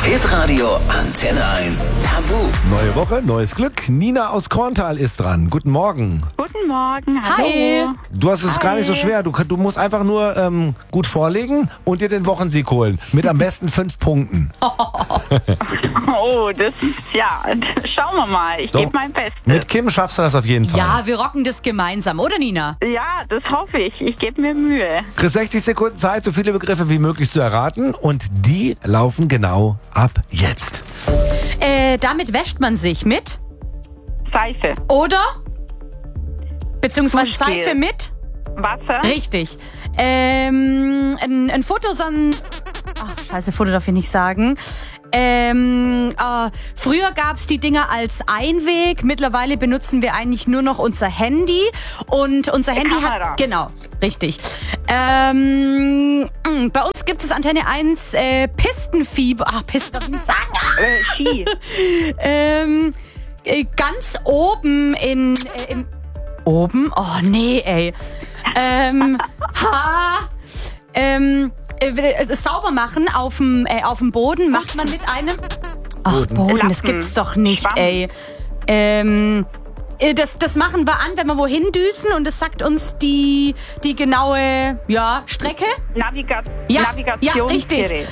Hitradio Antenne 1 Tabu. Neue Woche, neues Glück. Nina aus Korntal ist dran. Guten Morgen. Guten Morgen, hallo. Hi. Du hast es gar nicht so schwer. Du musst einfach nur gut vorlegen und dir den Wochensieg holen. Mit am besten 5 Punkten. Oh, das schauen wir mal. Ich Doch. gebe mein Bestes. Mit Kim schaffst du das auf jeden Fall. Ja, wir rocken das gemeinsam, oder Nina? Ja, das hoffe ich. Ich gebe mir Mühe. Chris, 60 Sekunden Zeit, so viele Begriffe wie möglich zu erraten. Und die laufen genau ab jetzt. Damit wäscht man sich mit? Seife, Oder? Beziehungsweise Duschgel. Seife mit? Wasser, Richtig. Ein Foto, scheiße, Foto darf ich nicht sagen. Früher gab es die Dinger als Einweg. Mittlerweile benutzen wir eigentlich nur noch unser Handy. Und unser Handy Kamera. hat... Genau, richtig. Bei uns gibt es Antenne 1 Pistenfieber. Pisten darf ich nicht sagen. Ski, Ganz oben oben? Oh, nee, ey. Sauber machen auf dem Boden macht man mit einem... Ach, Boden, das Lappen. gibt's doch nicht, Schwamm. ey. Das machen wir an, wenn wir wohin düsen und das sagt uns die genaue Strecke. Ja, Navigationsgerät. richtig.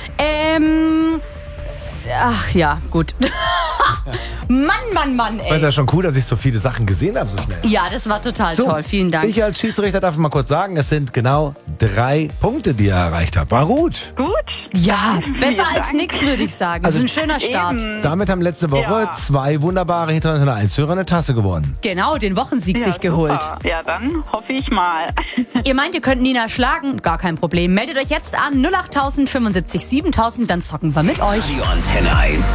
Ach ja, gut. Mann, Ich fand ey. das schon cool, dass ich so viele Sachen gesehen habe so schnell. Ja, das war total toll. Vielen Dank. Ich als Schiedsrichter darf mal kurz sagen, es sind genau 3 Punkte, die ihr erreicht habt. War gut. Gut. Ja, besser Vielen als Dank. nix, würde ich sagen. Das ist ein schöner Start. Eben. Damit haben letzte Woche Ja. 2 wunderbare Hintereinander 1-Hörer eine Tasse gewonnen. Genau, den Wochensieg Ja, sich geholt. super. Ja, dann hoffe ich mal. Ihr meint, ihr könnt Nina schlagen? Gar kein Problem. Meldet euch jetzt an 08000 75 7000, dann zocken wir mit euch. Radio Antenne 1.